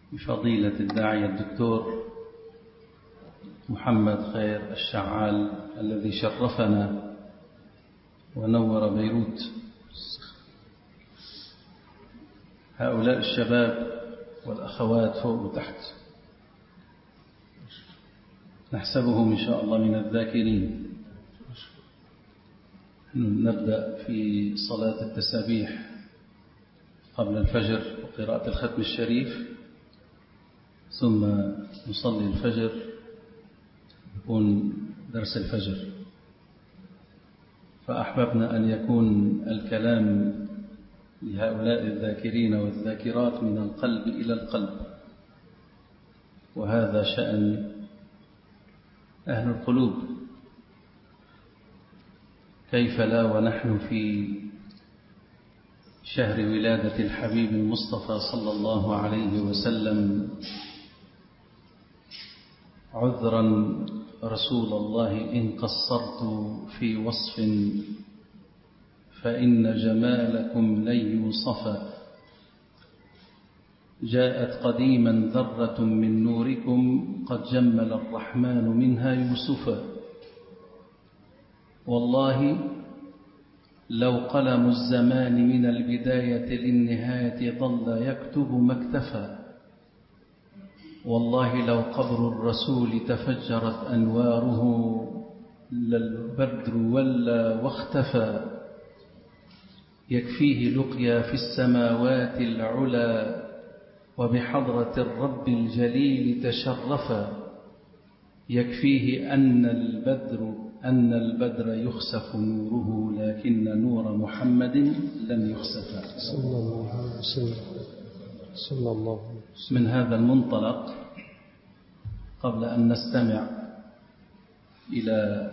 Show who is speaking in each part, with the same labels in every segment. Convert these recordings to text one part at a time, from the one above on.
Speaker 1: بفضيلة الداعية الدكتور محمد خير الشعال الذي شرفنا ونور بيروت. هؤلاء الشباب والأخوات فوق وتحت نحسبهم إن شاء الله من الذاكرين. نبدأ في صلاة التسابيح قبل الفجر وقراءة الختم الشريف، ثم نصلي الفجر يكون درس الفجر. فأحببنا أن يكون الكلام لهؤلاء الذاكرين والذاكرات من القلب إلى القلب، وهذا شأن أهل القلوب. كيف لا ونحن في شهر ولادة الحبيب المصطفى صلى الله عليه وسلم. عذرا رسول الله إن قصرت في وصف، فإن جمالكم لن يوصفا. جاءت قديما ذرة من نوركم، قد جمل الرحمن منها يوسفا. والله لو قلم الزمان من البداية للنهاية ظل يكتب ما اكتفى. والله لو قبر الرسول تفجرت أنواره للبدر ولا واختفى. يكفيه لقيا في السماوات العلا، وبحضرة الرب الجليل تشرفا. يكفيه أن البدر يخسف نوره، لكن نور محمد لم يخسف صلى الله عليه وسلم. من هذا المنطلق، قبل أن نستمع إلى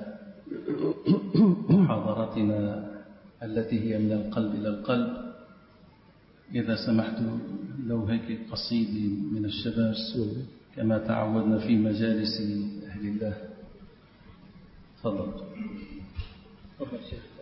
Speaker 1: محاضرتنا التي هي من القلب إلى القلب، إذا سمحت لو هيك قصيدة من الشباب كما تعودنا في مجالس أهل الله. تفضل.